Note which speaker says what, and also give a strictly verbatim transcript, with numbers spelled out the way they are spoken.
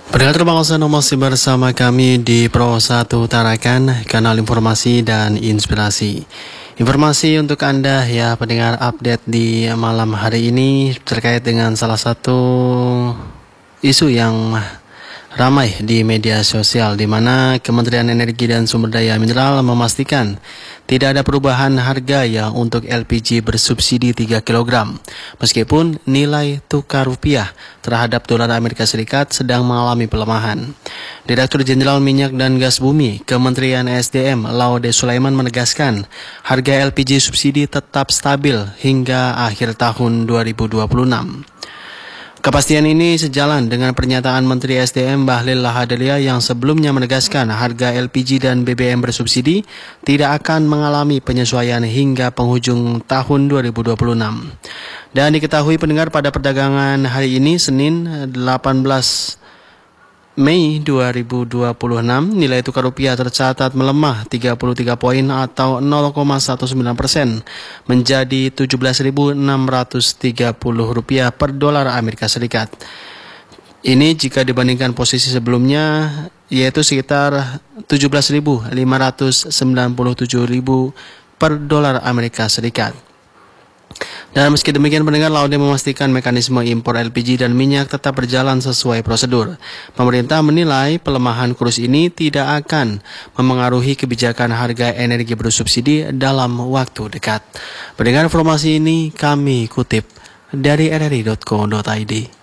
Speaker 1: Pendengar terima kasih masih bersama kami di Pro satu Tarakan, kanal informasi dan inspirasi. Informasi untuk Anda ya pendengar, update di malam hari ini terkait dengan salah satu isu yang ramai di media sosial, di mana Kementerian Energi dan Sumber Daya Mineral memastikan tidak ada perubahan harga ya untuk L P G bersubsidi tiga kilogram. Meskipun nilai tukar rupiah terhadap dolar Amerika Serikat sedang mengalami pelemahan. Direktur Jenderal Minyak dan Gas Bumi, Kementerian S D M, Laude Sulaiman menegaskan harga L P G subsidi tetap stabil hingga akhir tahun dua ribu dua puluh enam. Kepastian ini sejalan dengan pernyataan Menteri S D M Bahlil Lahadalia yang sebelumnya menegaskan harga L P G dan B B M bersubsidi tidak akan mengalami penyesuaian hingga penghujung tahun dua ribu dua puluh enam. Dan diketahui pendengar, pada perdagangan hari ini Senin delapan belas Mei dua ribu dua puluh enam, nilai tukar rupiah tercatat melemah tiga puluh tiga poin atau nol koma sembilan satu persen menjadi tujuh belas ribu enam ratus tiga puluh rupiah per dolar Amerika Serikat. Ini jika dibandingkan posisi sebelumnya yaitu sekitar tujuh belas ribu lima ratus sembilan puluh tujuh per dolar Amerika Serikat. Dan meski demikian pendengar, Laude memastikan mekanisme impor L P G dan minyak tetap berjalan sesuai prosedur. Pemerintah menilai pelemahan kurs ini tidak akan memengaruhi kebijakan harga energi bersubsidi dalam waktu dekat. Pendengar, informasi ini kami kutip dari r r i titik co titik i d.